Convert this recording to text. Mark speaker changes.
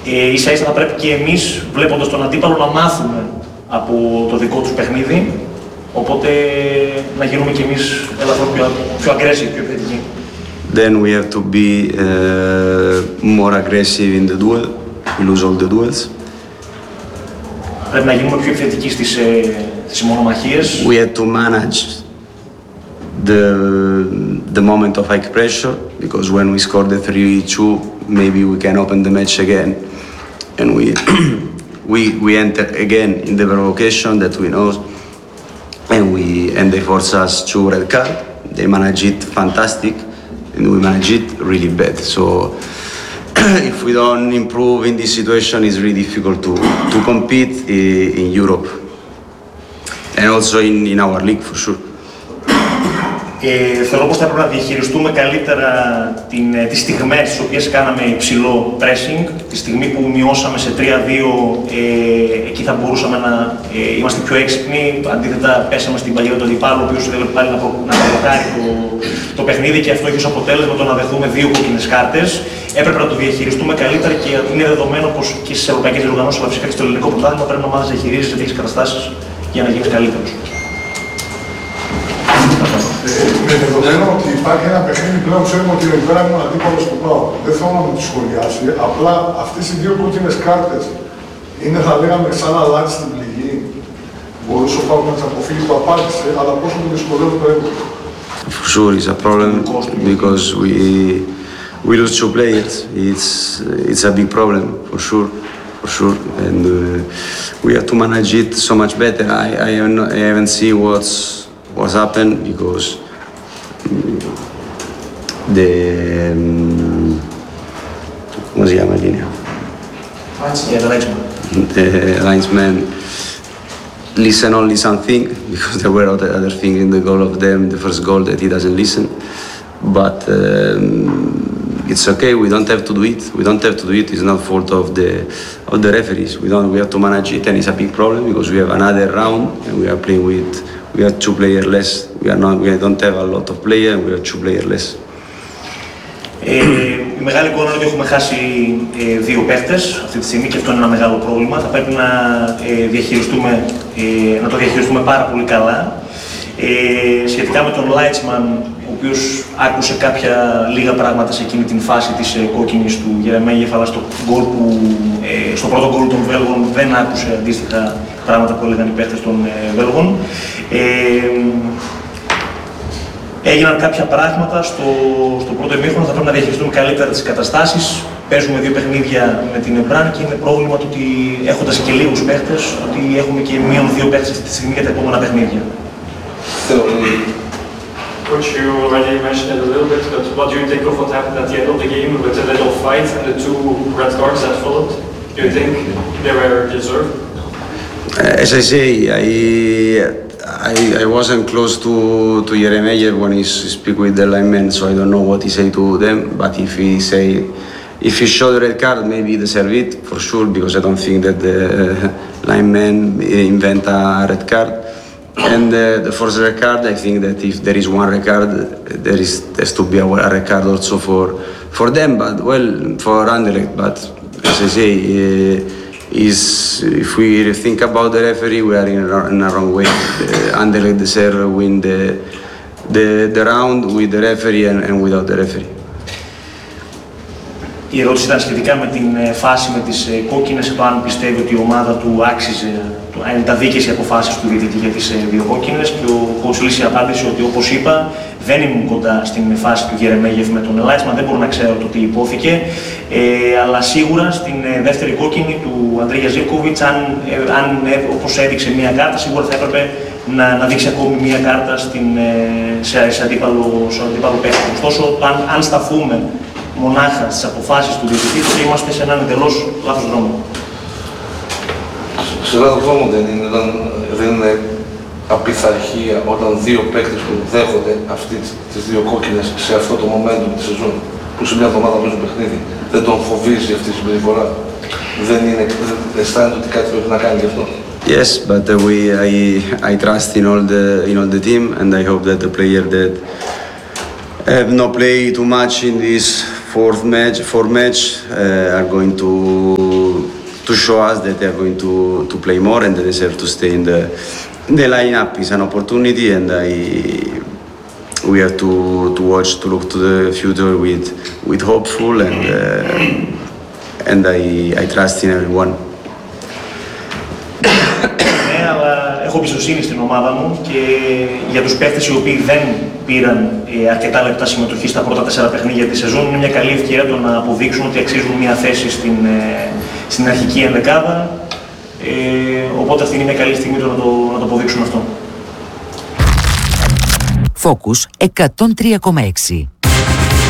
Speaker 1: Ίσα ίσα θα πρέπει και εμείς, βλέποντας τον αντίπαλο, να μάθουμε από το δικό τους παιχνίδι, οπότε να γίνουμε και εμείς ελαφρώς πιο aggressive, πιο επιθετικοί.
Speaker 2: Then we have to be more aggressive in the duel. We lose all the duels.
Speaker 1: Πρέπει να γίνουμε πιο επιθετικοί στις μονομαχίες.
Speaker 2: We had to manage the moment of high pressure, because when we score the 3-2, maybe we can open the match again, and we enter again in the provocation that we know, and they force us to red card. They manage it fantastic, and we manage it really bad. So if we don't improve in this situation, it's really difficult to compete in Europe, and also in our league for sure.
Speaker 1: Θεωρώ πως θα πρέπει να διαχειριστούμε καλύτερα τις στιγμές στις οποίες κάναμε υψηλό pressing. Τη στιγμή που μειώσαμε σε 3-2, εκεί θα μπορούσαμε να είμαστε πιο έξυπνοι. Αντίθετα, πέσαμε στην παλιά του αντιπάλου, ο οποίος ήθελε πάλι να προβοκάρει το παιχνίδι και αυτό έχει ως αποτέλεσμα το να δεχθούμε 2 κόκκινες κάρτες. Έπρεπε να το διαχειριστούμε καλύτερα και είναι δεδομένο πως και στις ευρωπαϊκές διοργανώσεις, αλλά φυσικά και στο ελληνικό πρωτάθλημα, πρέπει να μάθεις να διαχειρίζεσαι τέτοιες καταστάσεις για να γίνεις καλύτερος.
Speaker 3: Με δεδομένο ότι υπάρχει ένα παιχνίδι πλέον, ξέρουμε ότι εδώ πέρα ήμουν αντίπαλος του ΠΑΟ. Δεν θέλω να μου τη σχολιάσει, απλά αυτές οι 2 κόκκινες κάρτες είναι, θα λέγαμε, σαν να αλλάξει την πληγή. Μπορούσε ο ΠΑΟ να τις αποφύγει, το απάντησε, αλλά πόσο μου δυσκολεύει το έργο.
Speaker 2: For sure, it's a problem because we lose 2 players. It's a big problem for sure, and we have to manage it so much better. I haven't seen what's happened because the come si chiama linea? The linesman listen only something because there were other things in the goal of them, the first goal, that he doesn't listen. But it's okay. We don't have to do it. It's not fault of the referees. We have to manage it, and it's a big problem because we have another round and we are playing with. We have 2 players less. We don't have a lot of players, and we have 2 players less.
Speaker 1: Η μεγάλη εικόνα είναι ότι έχουμε χάσει 2 παίχτες αυτή τη στιγμή και αυτό είναι ένα μεγάλο πρόβλημα. Θα πρέπει να το διαχειριστούμε πάρα πολύ καλά. Σχετικά με τον Λάιτσμαν, ο οποίος άκουσε κάποια λίγα πράγματα σε εκείνη την φάση της κόκκινης του Γερεμέγεφ, αλλά στο πρώτο γκολ των Βέλγων δεν άκουσε αντίστοιχα πράγματα που έλεγαν οι παίχτες των Βέλγων. Έγιναν κάποια πράγματα στο πρώτο ημίχρονο, θα πρέπει να διαχειριστούμε καλύτερα τις καταστάσεις. Παίζουμε 2 παιχνίδια με την Εμπράν και είναι πρόβλημα το ότι έχοντας και λίγους παίχτες, ότι έχουμε και -2 παίχτες αυτή τη στιγμή για τα επόμενα παιχνίδια.
Speaker 4: Coach, you already mentioned it a little bit, but what do you think of what happened at the end of the game with the little fight and the 2 red cards that followed? Do you think they were deserved?
Speaker 2: As I say, I wasn't close to Jeremejeff when he speak with the linemen, so I don't know what he say to them. But if he showed the red card, maybe he deserve it for sure, because I don't think that the linemen invent a red card. And the first red card, I think that if there is 1 red card, there has to be a red card also for them, but well, for Anderlecht. But as I say, if we think about the referee, we are in a wrong way. Anderlecht deserve win the round with the referee and without the referee.
Speaker 1: Η ερώτηση ήταν σχετικά με την φάση με τις κόκκινες, το αν πιστεύει ότι η ομάδα του άξιζε, αν ήταν δίκαιες οι αποφάσεις του διαιτητή για τις 2 κόκκινες, και ο coach Lisi απάντησε ότι, όπως είπα, δεν ήμουν κοντά στην φάση του Γερεμέγεφ με τον Λάιτσμαν, δεν μπορώ να ξέρω το τι υπόθηκε, αλλά σίγουρα στην δεύτερη κόκκινη του Αντρίγια Ζίβκοβιτς, όπως έδειξε μία κάρτα, σίγουρα θα έπρεπε να δείξει ακόμη μία κάρτα σε αντίπαλο παίκτη. Ωστόσο, αν σταθούμε μονάχα στις αποφάσεις του διαιτητή, τότε είμαστε σε έναν εντελώς λάθος δρόμο.
Speaker 5: Σε λάθος δρόμο δεν είναι απειθαρχία όταν 2 παίκτες που δέχονται τις 2 κόκκινες σε αυτό το momentum της σεζόν, που σε μια εβδομάδα παίζουν παιχνίδι, δεν τον φοβίζει αυτή η συμπεριφορά? Δεν αισθάνεται ότι κάτι πρέπει να κάνει γι' αυτό?
Speaker 2: Yes, but I trust in all the team, and I hope that the player that have not played too much in this fourth match are going to show us that they are going to play more and they deserve to stay in the lineup. Is an opportunity, and we have to watch, to look to the future with hopeful, and I trust in everyone.
Speaker 1: Ναι, αλλά έχω εμπιστοσύνη στην ομάδα μου και για τους παίκτες οι οποίοι δεν πήραν αρκετά λεπτά συμμετοχή στα πρώτα 4 παιχνίδια της σεζόν, είναι μια καλή ευκαιρία το να αποδείξουν ότι αξίζουν μια θέση στην αρχική ενδεκάδα. Οπότε αυτή είναι μια καλή στιγμή να το αποδείξουν αυτό.
Speaker 6: Focus 103,6.